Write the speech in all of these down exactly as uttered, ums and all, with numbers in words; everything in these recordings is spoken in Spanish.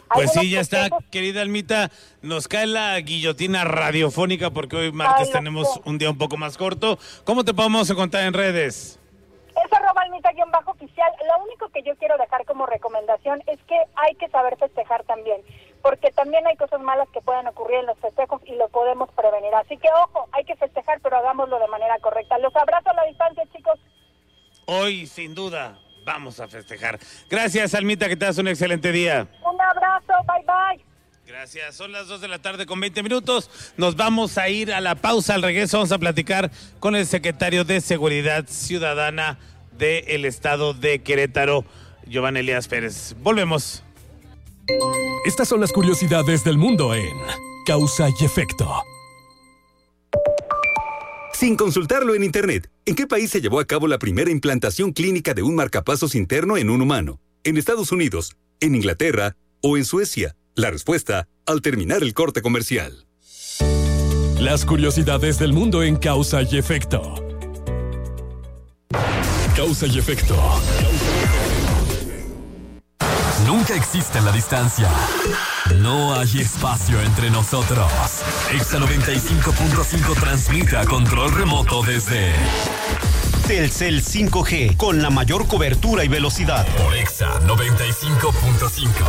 Pues sí, ya está, querida Almita, nos cae la guillotina radiofónica porque hoy martes Ay, tenemos sé. un día un poco más corto. ¿Cómo te podemos encontrar en redes? Es arroba almita-oficial. Lo único que yo quiero dejar como recomendación es que hay que saber festejar también, porque también hay cosas malas que pueden ocurrir en los festejos y lo podemos prevenir. Así que ojo, hay que festejar, pero hagámoslo de manera correcta. Los abrazo a la distancia, chicos. Hoy, sin duda, vamos a festejar. Gracias, Almita, que te das un excelente día. Un abrazo, bye bye. Gracias, son las dos de la tarde con veinte minutos. Nos vamos a ir a la pausa. Al regreso vamos a platicar con el secretario de Seguridad Ciudadana del estado de Querétaro, Giovanni Elías Pérez. Volvemos. Estas son las curiosidades del mundo en Causa y Efecto. Sin consultarlo en internet, ¿en qué país se llevó a cabo la primera implantación clínica de un marcapasos interno en un humano? ¿En Estados Unidos, en Inglaterra o en Suecia? La respuesta al terminar el corte comercial. Las curiosidades del mundo en Causa y Efecto. Causa y Efecto. Nunca existe la distancia. No hay espacio entre nosotros. Exa noventa y cinco punto cinco transmite a control remoto desde Telcel cinco G, con la mayor cobertura y velocidad. Por Exa noventa y cinco punto cinco.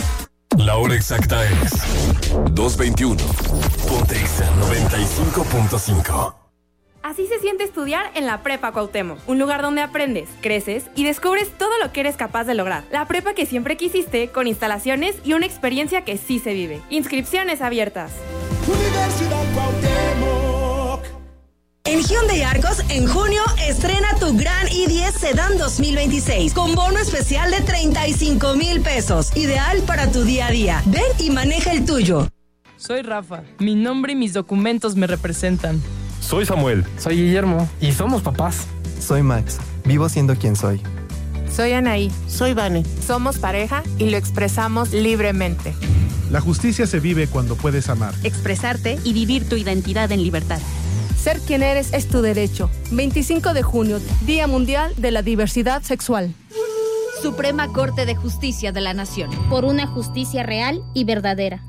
La hora exacta es dos veintiuno. Ponte Exa noventa y cinco punto cinco. Así se siente estudiar en la Prepa Cuauhtémoc, un lugar donde aprendes, creces y descubres todo lo que eres capaz de lograr. La prepa que siempre quisiste, con instalaciones y una experiencia que sí se vive. Inscripciones abiertas. Universidad Cuauhtémoc. En Hyundai Arcos, en junio, estrena tu Gran i diez Sedán dos mil veintiséis con bono especial de treinta y cinco mil pesos. Ideal para tu día a día. Ven y maneja el tuyo. Soy Rafa. Mi nombre y mis documentos me representan. Soy Samuel. Soy Guillermo. Y somos papás. Soy Max. Vivo siendo quien soy. Soy Anaí. Soy Vane. Somos pareja y lo expresamos libremente. La justicia se vive cuando puedes amar, expresarte y vivir tu identidad en libertad. Ser quien eres es tu derecho. veinticinco de junio, Día Mundial de la Diversidad Sexual. Suprema Corte de Justicia de la Nación. Por una justicia real y verdadera.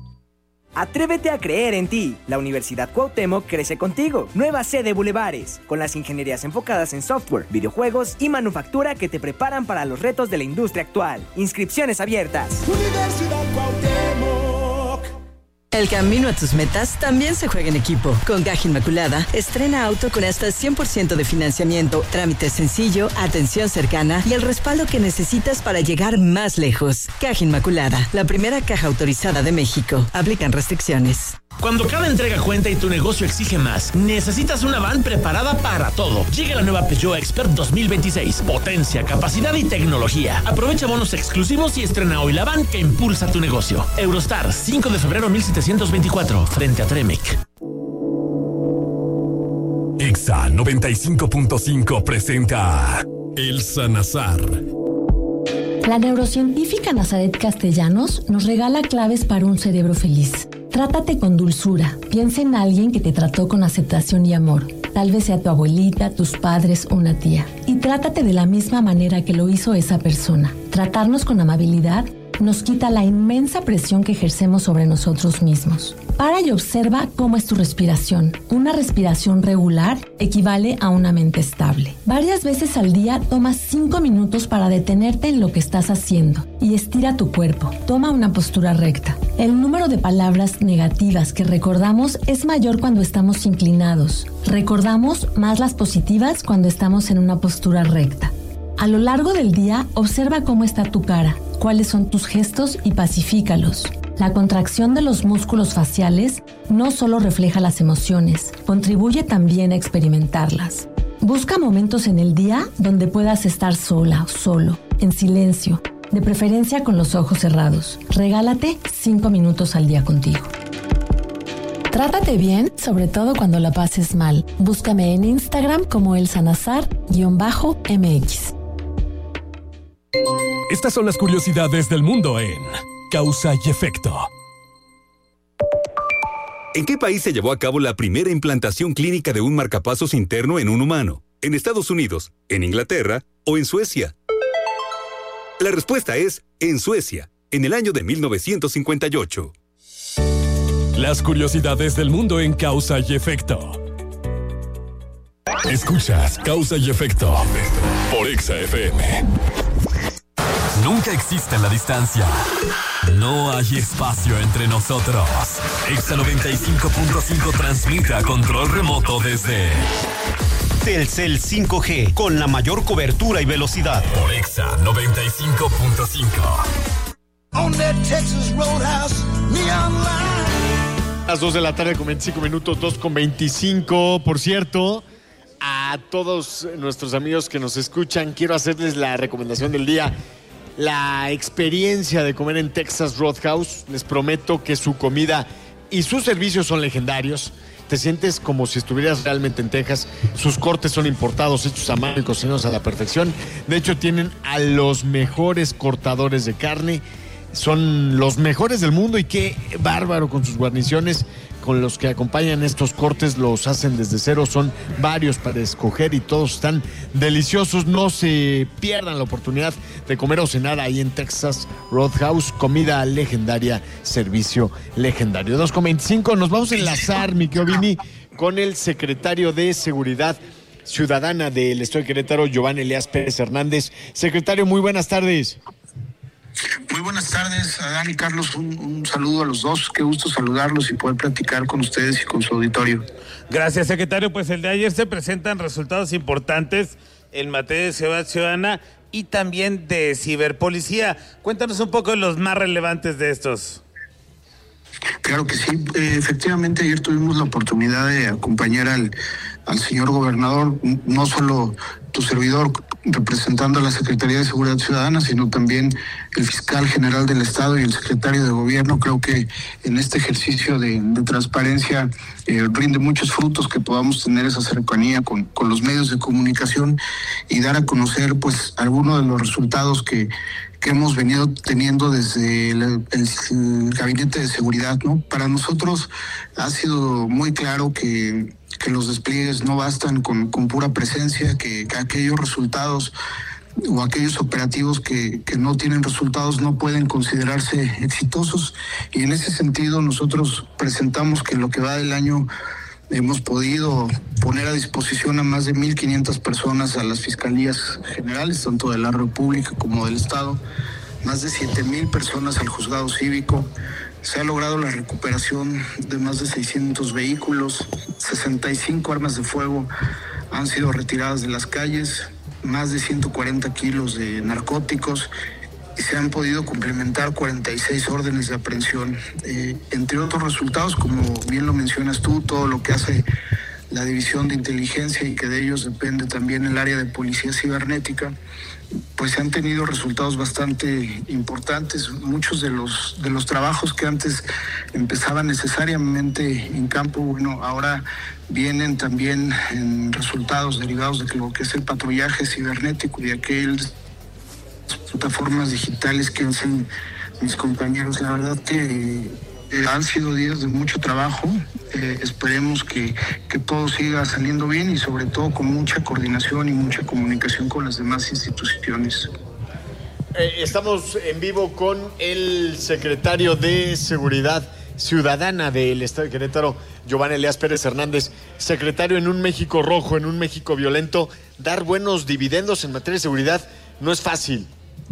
Atrévete a creer en ti. La Universidad Cuauhtémoc crece contigo. Nueva sede Bulevares, con las ingenierías enfocadas en software, videojuegos y manufactura que te preparan para los retos de la industria actual. Inscripciones abiertas. Universidad Cuauhtémoc. El camino a tus metas también se juega en equipo. Con Caja Inmaculada, estrena auto con hasta cien por ciento de financiamiento, trámite sencillo, atención cercana y el respaldo que necesitas para llegar más lejos. Caja Inmaculada, la primera caja autorizada de México. Aplican restricciones. Cuando cada entrega cuenta y tu negocio exige más, necesitas una van preparada para todo. Llega la nueva Peugeot Expert dos mil veintiséis. Potencia, capacidad y tecnología. Aprovecha bonos exclusivos y estrena hoy la van que impulsa tu negocio. Eurostar, cinco de febrero mil setecientos veinticuatro, frente a Tremec. Exa noventa y cinco punto cinco presenta El Sanazar. La neurocientífica Nazaret Castellanos nos regala claves para un cerebro feliz. Trátate con dulzura. Piensa en alguien que te trató con aceptación y amor. Tal vez sea tu abuelita, tus padres o una tía. Y trátate de la misma manera que lo hizo esa persona. Tratarnos con amabilidad nos quita la inmensa presión que ejercemos sobre nosotros mismos. Para y observa cómo es tu respiración. Una respiración regular equivale a una mente estable. Varias veces al día toma cinco minutos para detenerte en lo que estás haciendo y estira tu cuerpo. Toma una postura recta. El número de palabras negativas que recordamos es mayor cuando estamos inclinados. Recordamos más las positivas cuando estamos en una postura recta. A lo largo del día, observa cómo está tu cara, cuáles son tus gestos y pacifícalos. La contracción de los músculos faciales no solo refleja las emociones, contribuye también a experimentarlas. Busca momentos en el día donde puedas estar sola o solo, en silencio, de preferencia con los ojos cerrados. Regálate cinco minutos al día contigo. Trátate bien, sobre todo cuando la pases mal. Búscame en Instagram como el Sanazar-M X. Estas son las curiosidades del mundo en Causa y Efecto. ¿En qué país se llevó a cabo la primera implantación clínica de un marcapasos interno en un humano? ¿En Estados Unidos, en Inglaterra o en Suecia? La respuesta es en Suecia. en el año de mil novecientos cincuenta y ocho. Las curiosidades del mundo en Causa y Efecto. Escuchas Causa y Efecto por Exa F M. Nunca existe la distancia. No hay espacio entre nosotros. Exa noventa y cinco punto cinco transmite a control remoto desde Telcel cinco G, con la mayor cobertura y velocidad. Por Exa noventa y cinco punto cinco. On that Texas Roadhouse Neon Line. Las dos de la tarde con veinticinco minutos, dos con veinticinco. Por cierto, a todos nuestros amigos que nos escuchan, quiero hacerles la recomendación del día. La experiencia de comer en Texas Roadhouse, les prometo que su comida y sus servicios son legendarios. Te sientes como si estuvieras realmente en Texas. Sus cortes son importados, hechos a mano y cocinados a la perfección. De hecho, tienen a los mejores cortadores de carne. Son los mejores del mundo y qué bárbaro con sus guarniciones con los que acompañan estos cortes. Los hacen desde cero, son varios para escoger y todos están deliciosos. No se pierdan la oportunidad de comer o cenar ahí en Texas Roadhouse. Comida legendaria, servicio legendario. dos con veinticinco, nos vamos a enlazar, mi querido Vini, con el secretario de Seguridad Ciudadana del Estado de Querétaro, Giovanni Elías Pérez Hernández. Secretario, muy buenas tardes. Muy buenas tardes, Adán y Carlos, un, un saludo a los dos, qué gusto saludarlos y poder platicar con ustedes y con su auditorio. Gracias, secretario. Pues el de ayer se presentan resultados importantes en materia de seguridad ciudadana y también de ciberpolicía. Cuéntanos un poco de los más relevantes de estos. Claro que sí, eh, efectivamente ayer tuvimos la oportunidad de acompañar al, al señor gobernador, no solo tu servidor representando a la Secretaría de Seguridad Ciudadana, sino también el fiscal general del Estado y el secretario de Gobierno. Creo que en este ejercicio de, de transparencia eh, rinde muchos frutos que podamos tener esa cercanía con, con los medios de comunicación y dar a conocer pues algunos de los resultados que que hemos venido teniendo desde el, el, el Gabinete de Seguridad, ¿no? Para nosotros ha sido muy claro que, que los despliegues no bastan con, con pura presencia, que, que aquellos resultados o aquellos operativos que, que no tienen resultados no pueden considerarse exitosos, y en ese sentido nosotros presentamos que en lo que va del año hemos podido poner a disposición a más de mil quinientas personas a las fiscalías generales, tanto de la República como del Estado, más de siete mil personas al juzgado cívico. Se ha logrado la recuperación de más de seiscientos vehículos, sesenta y cinco armas de fuego han sido retiradas de las calles, más de ciento cuarenta kilos de narcóticos, y se han podido cumplimentar cuarenta y seis órdenes de aprehensión. Eh, entre otros resultados, como bien lo mencionas tú, todo lo que hace la División de Inteligencia y que de ellos depende también el área de Policía Cibernética, pues se han tenido resultados bastante importantes. Muchos de los, de los trabajos que antes empezaban necesariamente en campo, bueno, ahora vienen también en resultados derivados de lo que es el patrullaje cibernético y de aquellas plataformas digitales que hacen mis compañeros. La verdad que eh, han sido días de mucho trabajo. Eh, esperemos que, que todo siga saliendo bien y sobre todo con mucha coordinación y mucha comunicación con las demás instituciones. Eh, estamos en vivo con el secretario de Seguridad Ciudadana del Estado de Querétaro, Giovanni Elías Pérez Hernández. Secretario, en un México rojo, en un México violento, dar buenos dividendos en materia de seguridad no es fácil.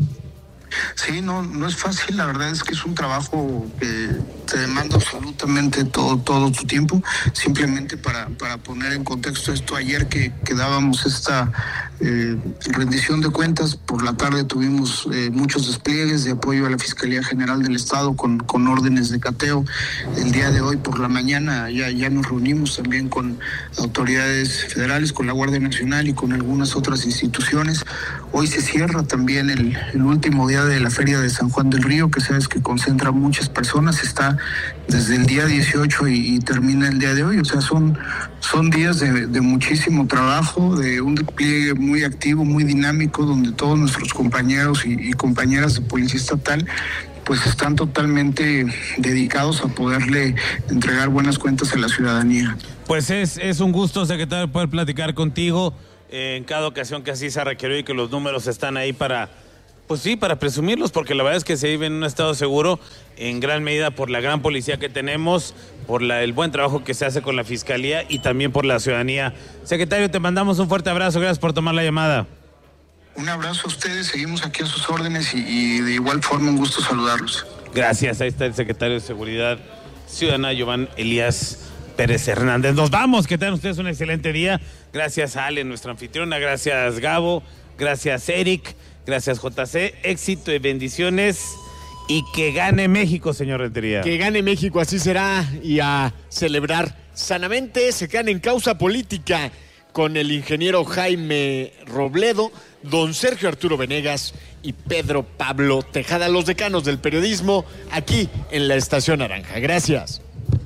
Sí, no, no es fácil. La verdad es que es un trabajo que te demanda absolutamente todo, todo tu tiempo. Simplemente para, para poner en contexto esto, ayer que, que dábamos esta eh, rendición de cuentas, por la tarde tuvimos eh, muchos despliegues de apoyo a la Fiscalía General del Estado con, con órdenes de cateo. El día de hoy por la mañana ya, ya nos reunimos también con autoridades federales, con la Guardia Nacional y con algunas otras instituciones. Hoy se cierra también el, el último día de la Feria de San Juan del Río, que sabes que concentra muchas personas. Está desde el día dieciocho y, y termina el día de hoy. O sea, son, son días de, de muchísimo trabajo, de un despliegue muy activo, muy dinámico, donde todos nuestros compañeros y, y compañeras de Policía Estatal pues están totalmente dedicados a poderle entregar buenas cuentas a la ciudadanía. Pues es, es un gusto, secretario, poder platicar contigo eh, en cada ocasión que así se ha requerido y que los números están ahí para Pues sí, para presumirlos, porque la verdad es que se vive en un estado seguro en gran medida por la gran policía que tenemos, por la, el buen trabajo que se hace con la Fiscalía y también por la ciudadanía. Secretario, te mandamos un fuerte abrazo, gracias por tomar la llamada. Un abrazo a ustedes, seguimos aquí a sus órdenes y, y de igual forma un gusto saludarlos. Gracias, ahí está el secretario de Seguridad Ciudadana, Giovanni Elías Pérez Hernández. Nos vamos, que tengan ustedes un excelente día. Gracias a Ale, nuestra anfitriona, gracias Gabo, gracias Eric, gracias J C, éxito y bendiciones y que gane México, señor Rentería. Que gane México, así será, y a celebrar sanamente. Se quedan en causa política con el ingeniero Jaime Robledo, don Sergio Arturo Venegas y Pedro Pablo Tejada, los decanos del periodismo, aquí en la Estación Naranja. Gracias.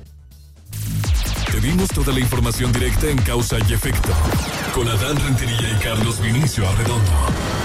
Te dimos toda la información directa en Causa y Efecto, con Adán Rentería y Carlos Vinicio Arredondo.